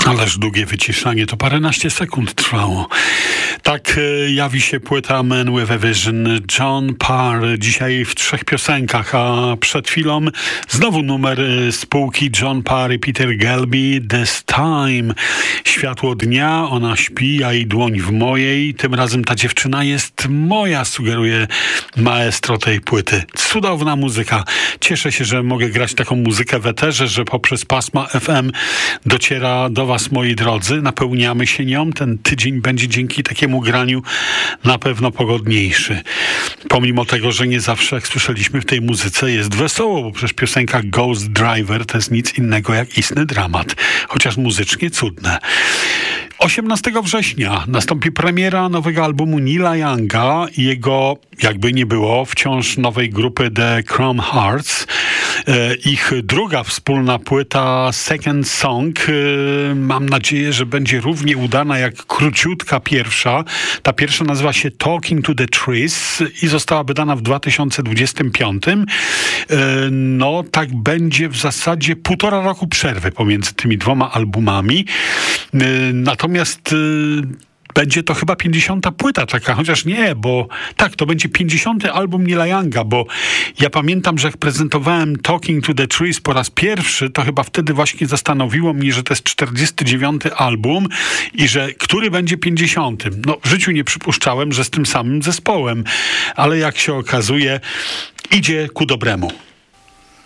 Ależ długie wyciszanie, to paręnaście sekund trwało. Tak jawi się płyta Man with a Vision, John Parr, dzisiaj w 3 piosenkach, a przed chwilą znowu numer spółki John Parr i Peter Gelby, This Time. Światło dnia, ona śpi, a jej dłoń w mojej. Tym razem ta dziewczyna jest moja, sugeruje maestro tej płyty. Cudowna muzyka. Cieszę się, że mogę grać taką muzykę w eterze, że poprzez pasma FM dociera do was, moi drodzy. Napełniamy się nią. Ten tydzień będzie dzięki takiemu graniu na pewno pogodniejszy. Pomimo tego, że nie zawsze, jak słyszeliśmy w tej muzyce, jest wesoło, bo przecież piosenka Ghost Driver to jest nic innego jak istny dramat. Chociaż muzycznie cudne. 18 września nastąpi premiera nowego albumu Neila Younga i jego, jakby nie było, wciąż nowej grupy The Chrome Hearts. Ich druga wspólna płyta Second Song, mam nadzieję, że będzie równie udana jak króciutka pierwsza. Ta pierwsza nazywa się Talking to the Trees i została wydana w 2025. No tak będzie w zasadzie 1,5 roku przerwy pomiędzy tymi dwoma albumami. Natomiast będzie to chyba 50. płyta taka, chociaż nie, bo tak, to będzie 50. album Neila Younga, bo ja pamiętam, że jak prezentowałem Talking to the Trees po raz pierwszy, to chyba wtedy właśnie zastanowiło mnie, że to jest 49. album i że który będzie 50. No w życiu nie przypuszczałem, że z tym samym zespołem, ale jak się okazuje, idzie ku dobremu.